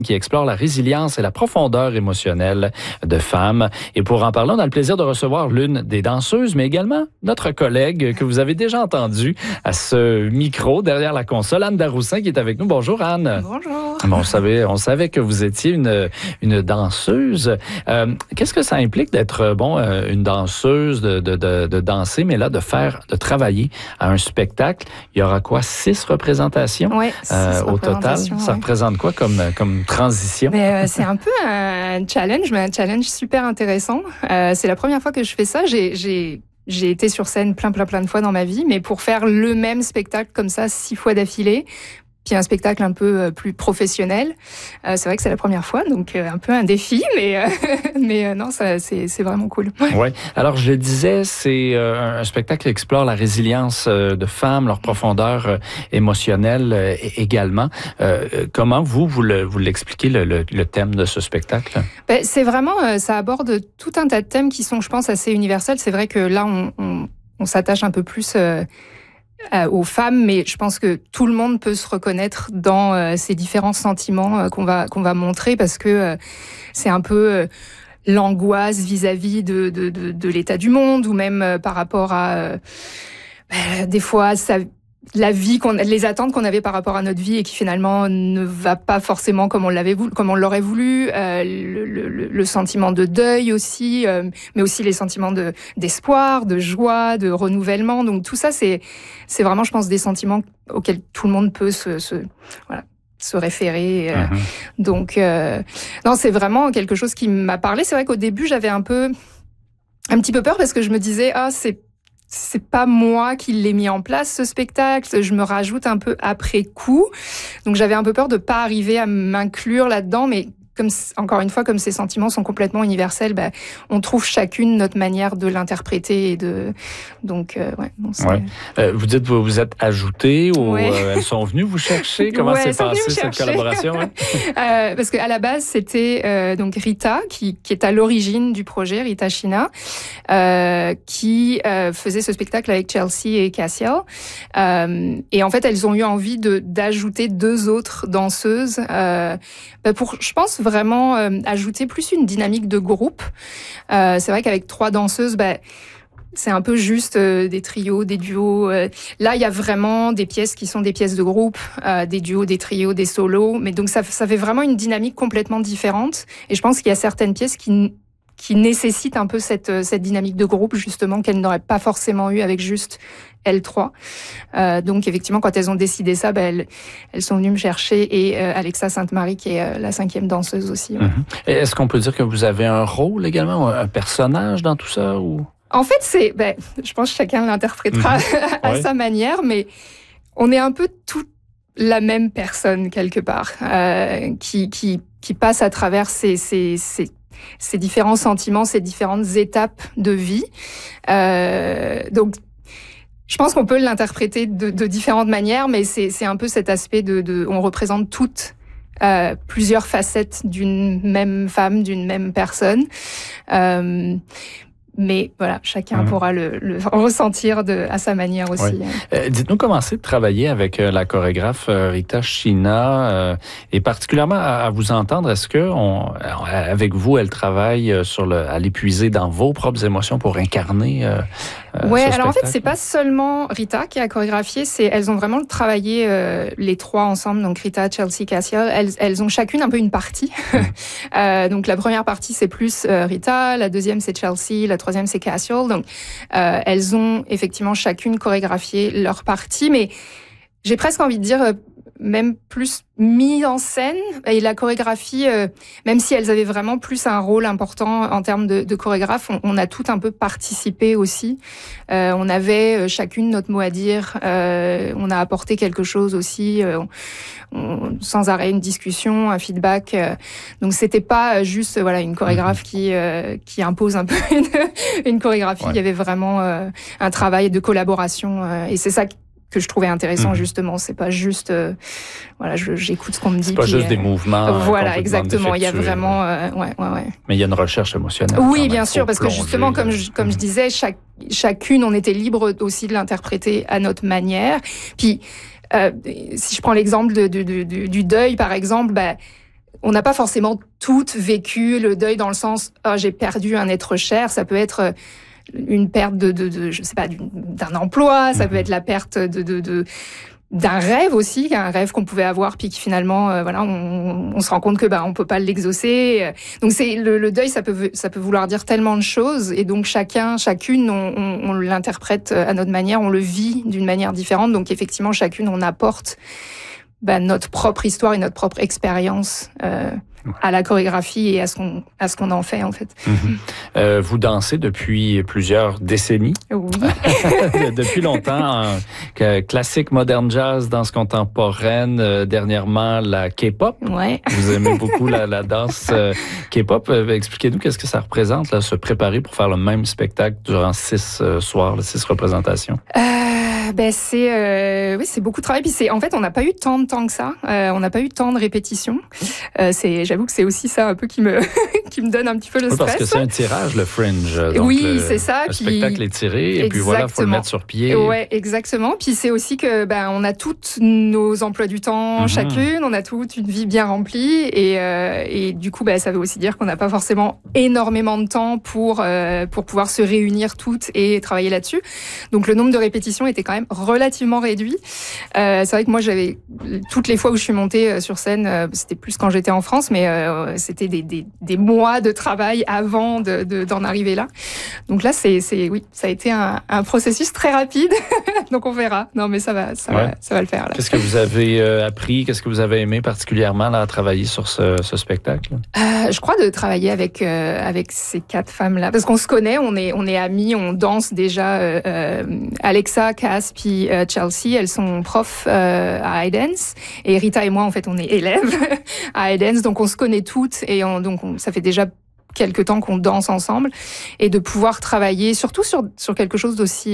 qui explore la résilience et la profondeur émotionnelle de femmes. Et pour en parler, on a le plaisir de recevoir l'une des danseuses, mais également notre collègue que vous avez déjà entendu à ce micro derrière la console, Anne Daroussin, qui est avec nous. Bonjour, Anne. Bonjour. Bon, on savait que vous étiez une danseuse. Qu'est-ce que ça implique d'être une danseuse, de danser, mais là, de travailler à un spectacle? Il y aura quoi, 6 représentations? Oui, au total. Ça représente quoi comme transition? C'est un peu un challenge, mais un challenge super intéressant. C'est la première fois que je fais ça. J'ai été sur scène plein de fois dans ma vie, mais pour faire le même spectacle comme ça 6 fois d'affilée, puis un spectacle un peu plus professionnel, c'est vrai que c'est la première fois, donc un peu un défi, mais non, ça, c'est vraiment cool. Oui. Alors, je le disais, c'est un spectacle qui explore la résilience de femmes, leur profondeur émotionnelle également. Comment vous l'expliquez, le thème de ce spectacle? C'est vraiment, ça aborde tout un tas de thèmes qui sont, je pense, assez universels. C'est vrai que là, on s'attache un peu plus aux femmes, mais je pense que tout le monde peut se reconnaître dans ces différents sentiments qu'on va montrer, parce que c'est un peu l'angoisse vis-à-vis de l'état du monde, ou même par rapport à des fois la vie, les attentes qu'on avait par rapport à notre vie et qui finalement ne va pas forcément comme on l'aurait voulu, le sentiment de deuil aussi, mais aussi les sentiments d'espoir, de joie, de renouvellement. Donc tout ça, c'est vraiment, je pense, des sentiments auxquels tout le monde peut se référer. Donc non, c'est vraiment quelque chose qui m'a parlé. C'est vrai qu'au début, j'avais un petit peu peur, parce que je me disais, c'est pas moi qui l'ai mis en place, ce spectacle. Je me rajoute un peu après coup. Donc, j'avais un peu peur de pas arriver à m'inclure là-dedans. Mais encore une fois, comme ces sentiments sont complètement universels, on trouve chacune notre manière de l'interpréter. Donc, vous dites que vous vous êtes ajoutées, ou elles sont venues vous chercher? Comment s'est passée cette collaboration? Parce qu'à la base, c'était donc Rita, qui est à l'origine du projet, Rita China, qui faisait ce spectacle avec Chelsea et Cassiel. Et en fait, elles ont eu envie d'ajouter 2 autres danseuses pour, je pense, vraiment ajouter plus une dynamique de groupe. C'est vrai qu'avec 3 danseuses, c'est un peu juste des trios, des duos. Là, il y a vraiment des pièces qui sont des pièces de groupe, des duos, des trios, des solos. Mais donc, ça fait vraiment une dynamique complètement différente. Et je pense qu'il y a certaines pièces qui nécessitent un peu cette dynamique de groupe, justement, qu'elles n'auraient pas forcément eu avec juste L3. Donc, effectivement, quand elles ont décidé ça, elles sont venues me chercher, et Alexa Sainte-Marie, qui est la 5e danseuse aussi. Ouais. Est-ce qu'on peut dire que vous avez un rôle également, un personnage dans tout ça, ou? En fait, je pense que chacun l'interprétera à sa manière, mais on est un peu toute la même personne quelque part, qui passe à travers ces différents sentiments, ces différentes étapes de vie. Donc, je pense qu'on peut l'interpréter de différentes manières, mais c'est un peu cet aspect on représente toutes plusieurs facettes d'une même femme, d'une même personne. Mais voilà, chacun pourra le ressentir à sa manière aussi. Dites-nous comment c'est de travailler avec la chorégraphe Rita China, et particulièrement à vous entendre, est-ce que avec vous, elle travaille à l'épuiser dans vos propres émotions pour incarner alors en fait, c'est pas seulement Rita qui a chorégraphié, elles ont vraiment travaillé les 3 ensemble, donc Rita, Chelsea, Cassiel. Elles ont chacune un peu une partie. Donc la première partie, c'est plus Rita, la deuxième, c'est Chelsea, la troisième, c'est Cassiel. Donc elles ont effectivement chacune chorégraphié leur partie, mais j'ai presque envie de dire même plus mis en scène, et la chorégraphie, même si elles avaient vraiment plus un rôle important en termes de chorégraphe, on a tout un peu participé aussi. On avait chacune notre mot à dire, on a apporté quelque chose aussi, sans arrêt une discussion, un feedback. Donc c'était pas juste une chorégraphe qui impose un peu une chorégraphie. Il y avait vraiment un travail de collaboration, et c'est ça que je trouvais intéressant, justement. C'est pas juste, j'écoute ce qu'on me dit. C'est pas juste des mouvements. Voilà, exactement. Il y a vraiment, Mais il y a une recherche émotionnelle. Oui, bien sûr, parce que justement, comme je disais, chacune, on était libre aussi de l'interpréter à notre manière. Puis, si je prends l'exemple du deuil, par exemple, on n'a pas forcément toutes vécu le deuil dans le sens « j'ai perdu un être cher ». Ça peut être une perte je sais pas, d'un emploi, ça peut être la perte d'un rêve aussi, un rêve qu'on pouvait avoir, puis qui finalement, on se rend compte que on peut pas l'exaucer. Donc c'est le deuil, ça peut vouloir dire tellement de choses, et donc chacune, on l'interprète à notre manière, on le vit d'une manière différente. Donc effectivement, chacune, on apporte notre propre histoire et notre propre expérience à la chorégraphie et à ce qu'on en fait, en fait. Vous dansez depuis plusieurs décennies. Oui. Depuis longtemps, classique, moderne jazz, danse contemporaine, dernièrement la K-pop. Ouais. Vous aimez beaucoup la danse K-pop. Expliquez-nous qu'est-ce que ça représente, là, se préparer pour faire le même spectacle durant 6 soirs, 6 représentations. C'est beaucoup de travail. Puis en fait, on n'a pas eu tant de temps que ça. On n'a pas eu tant de répétitions. J'avoue que c'est aussi ça un peu qui me donne un petit peu le stress. Parce que c'est un tirage, le Fringe. Donc oui, c'est ça. Le spectacle est tiré, et puis voilà, il faut le mettre sur pied. Ouais, exactement. Puis c'est aussi que on a tous nos emplois du temps chacune, on a toute une vie bien remplie, et du coup, ça veut aussi dire qu'on n'a pas forcément énormément de temps pour pouvoir se réunir toutes et travailler là-dessus. Donc le nombre de répétitions était quand même relativement réduit. C'est vrai que moi, toutes les fois où je suis montée sur scène, c'était plus quand j'étais en France, mais c'était des mois de travail avant d'en arriver là. Donc là, ça a été un processus très rapide. Donc on verra. Non, mais ça va le faire. Là. Qu'est-ce que vous avez appris? Qu'est-ce que vous avez aimé particulièrement là, à travailler sur ce spectacle? Je crois de travailler avec ces 4 femmes-là, parce qu'on se connaît, on est amies, on danse déjà. Alexa, Cass, puis Chelsea, elles sont profs à iDance, et Rita et moi, en fait, on est élèves à iDance, donc on se connaît toutes, et ça fait déjà quelque temps qu'on danse ensemble, et de pouvoir travailler surtout sur quelque chose d'aussi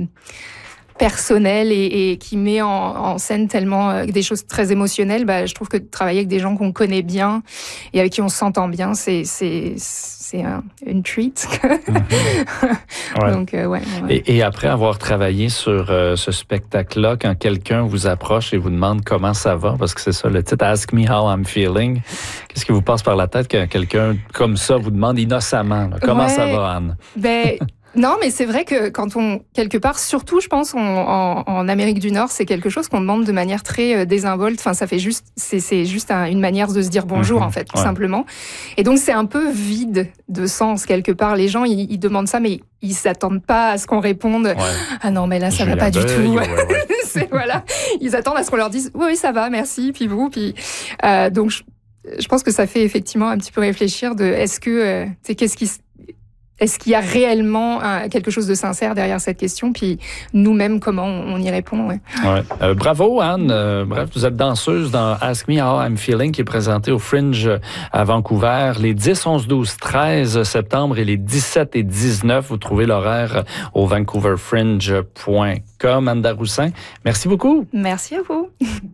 personnel et qui met en scène tellement des choses très émotionnelles. Je trouve que de travailler avec des gens qu'on connaît bien et avec qui on s'entend bien, c'est une treat. Ouais. Donc, ouais. Et après avoir travaillé sur ce spectacle-là, quand quelqu'un vous approche et vous demande comment ça va, parce que c'est ça le titre, Ask Me How I'm Feeling, qu'est-ce qui vous passe par la tête quand quelqu'un comme ça vous demande innocemment, comment ça va, Anne? Non, mais c'est vrai que quelque part, surtout, je pense, en Amérique du Nord, c'est quelque chose qu'on demande de manière très désinvolte. Enfin, c'est juste une manière de se dire bonjour, en fait, tout simplement. Et donc, c'est un peu vide de sens, quelque part. Les gens, ils demandent ça, mais ils s'attendent pas à ce qu'on réponde. Ouais. Ah non, mais là, ça va pas du tout. Voilà. Ils attendent à ce qu'on leur dise, oui, ça va, merci, puis vous, puis, donc, je pense que ça fait effectivement un petit peu réfléchir de, est-ce qu'il y a réellement quelque chose de sincère derrière cette question? Puis nous-mêmes, comment on y répond? Ouais. Bravo, Anne. Bref, vous êtes danseuse dans Ask Me How I'm Feeling, qui est présenté au Fringe à Vancouver les 10, 11, 12, 13 septembre et les 17 et 19. Vous trouvez l'horaire au vancouverfringe.com. Anne Daroussin, merci beaucoup. Merci à vous.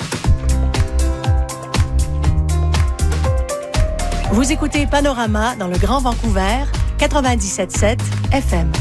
Vous écoutez Panorama dans le Grand Vancouver, 97.7 FM.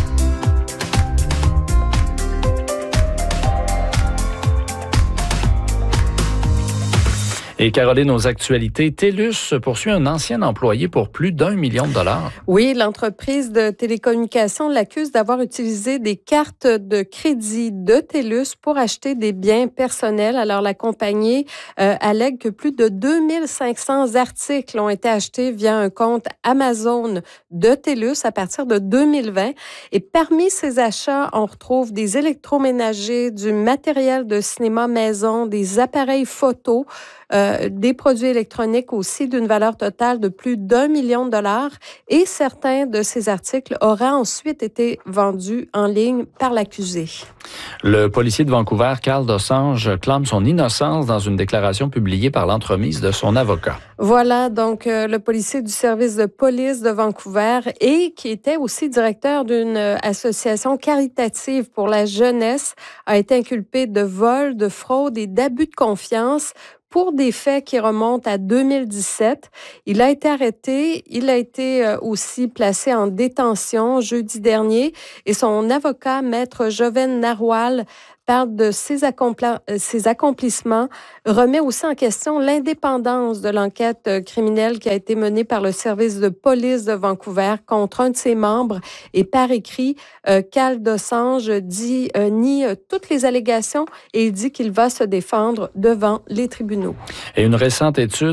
Et Caroline, aux actualités, TELUS poursuit un ancien employé pour plus d'1 million de dollars. Oui, l'entreprise de télécommunications l'accuse d'avoir utilisé des cartes de crédit de TELUS pour acheter des biens personnels. Alors, la compagnie allègue que plus de 2500 articles ont été achetés via un compte Amazon de TELUS à partir de 2020. Et parmi ces achats, on retrouve des électroménagers, du matériel de cinéma maison, des appareils photo, des produits électroniques aussi d'une valeur totale de plus d'1 million de dollars, et certains de ces articles auraient ensuite été vendus en ligne par l'accusé. Le policier de Vancouver, Carl Dossange, clame son innocence dans une déclaration publiée par l'entremise de son avocat. Voilà, donc le policier du service de police de Vancouver, et qui était aussi directeur d'une association caritative pour la jeunesse, a été inculpé de vol, de fraude et d'abus de confiance pour des faits qui remontent à 2017. Il a été arrêté. Il a été aussi placé en détention jeudi dernier, et son avocat, Maître Joven Narwal, parle de ses accomplissements, remet aussi en question l'indépendance de l'enquête criminelle qui a été menée par le service de police de Vancouver contre un de ses membres. Et par écrit, Cal Dosanjh nie toutes les allégations et il dit qu'il va se défendre devant les tribunaux. Et une récente étude